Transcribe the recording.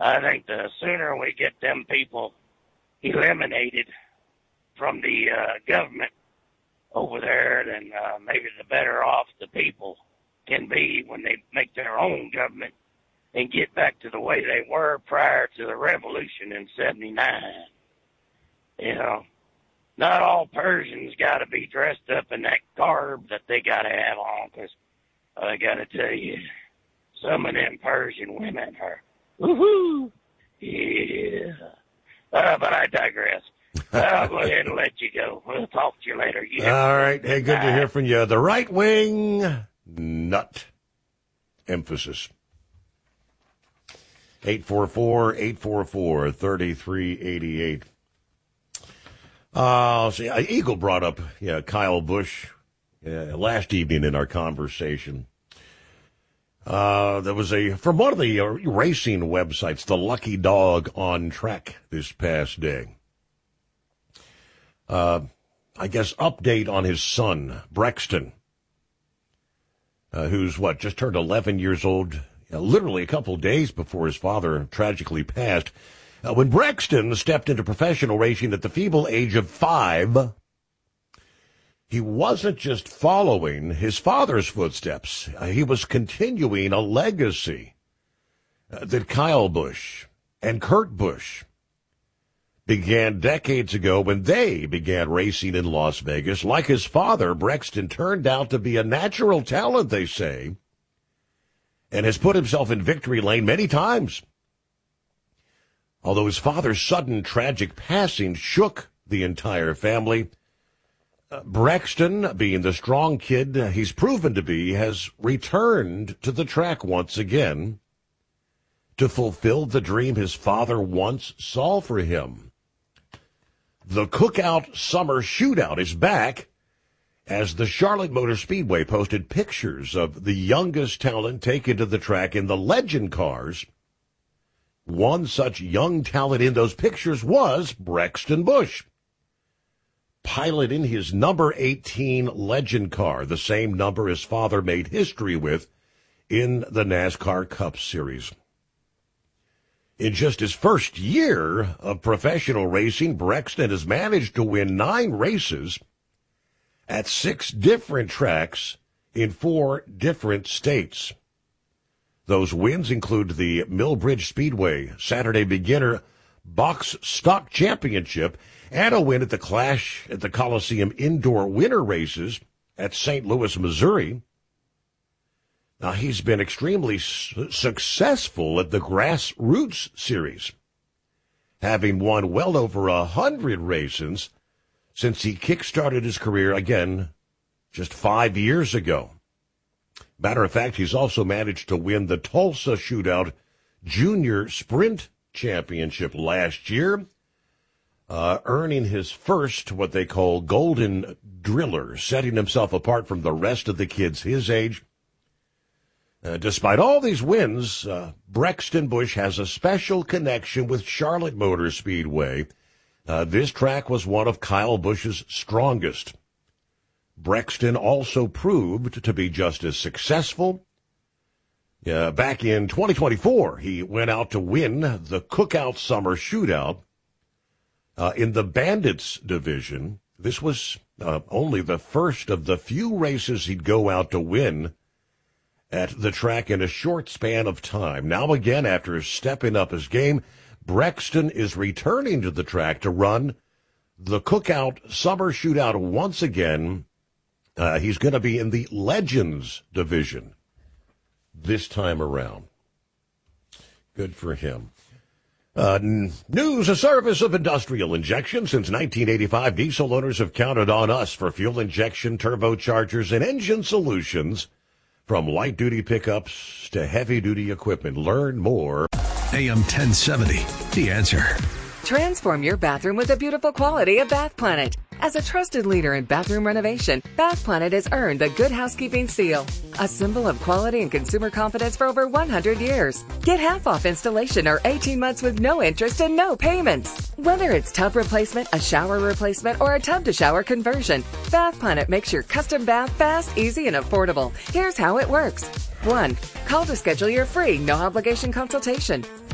I think the sooner we get them people eliminated from the government over there, then maybe the better off the people can be when they make their own government and get back to the way they were prior to the revolution in 79. You know, not all Persians got to be dressed up in that garb that they got to have on, because I got to tell you, some of them Persian women are, woohoo, yeah. But I digress. I'll go ahead and let you go. We'll talk to you later. All right. Hey, good to hear from you. The right-wing nut emphasis. 844-844-3388. See, Eagle brought up Kyle Busch last evening in our conversation. There was from one of the racing websites, the Lucky Dog on Track this past day. I guess update on his son, Brexton, who's just turned 11 years old, literally a couple days before his father tragically passed. When Brexton stepped into professional racing at the feeble age of 5, he wasn't just following his father's footsteps. He was continuing a legacy that Kyle Busch and Kurt Busch began decades ago when they began racing in Las Vegas. Like his father, Brexton turned out to be a natural talent, they say, and has put himself in victory lane many times. Although his father's sudden tragic passing shook the entire family, Brexton, being the strong kid he's proven to be, has returned to the track once again to fulfill the dream his father once saw for him. The Cookout Summer Shootout is back, as the Charlotte Motor Speedway posted pictures of the youngest talent taken to the track in the Legend cars. One such young talent in those pictures was Brexton Busch, piloting his number 18 Legend car, the same number his father made history with in the NASCAR Cup Series. In just his first year of professional racing, Brexton has managed to win 9 races at 6 different tracks in 4 different states. Those wins include the Millbridge Speedway Saturday Beginner Box Stock Championship and a win at the Clash at the Coliseum Indoor Winter Races at St. Louis, Missouri. Now, he's been extremely successful at the Grassroots Series, having won well over 100 races since he kick-started his career, again, just 5 years ago. Matter of fact, he's also managed to win the Tulsa Shootout Junior Sprint Championship last year, earning his first, what they call, Golden Driller, setting himself apart from the rest of the kids his age. Despite all these wins, Brexton Busch has a special connection with Charlotte Motor Speedway. This track was one of Kyle Busch's strongest. Brexton also proved to be just as successful. Back in 2024, he went out to win the Cookout Summer Shootout in the Bandits division. This was only the first of the few races he'd go out to win at the track in a short span of time. Now again, after stepping up his game, Brexton is returning to the track to run the Cookout Summer Shootout once again. He's going to be in the Legends division this time around. Good for him. News, a service of Industrial Injection. Since 1985, diesel owners have counted on us for fuel injection, turbochargers, and engine solutions. From light-duty pickups to heavy-duty equipment. Learn more. AM 1070, The Answer. Transform your bathroom with the beautiful quality of Bath Planet. As a trusted leader in bathroom renovation, Bath Planet has earned the Good Housekeeping seal, a symbol of quality and consumer confidence for over 100 years. Get half off installation or 18 months with no interest and no payments. Whether it's tub replacement, a shower replacement, or a tub-to-shower conversion, Bath Planet makes your custom bath fast, easy, and affordable. Here's how it works. 1. Call to schedule your free, no-obligation consultation.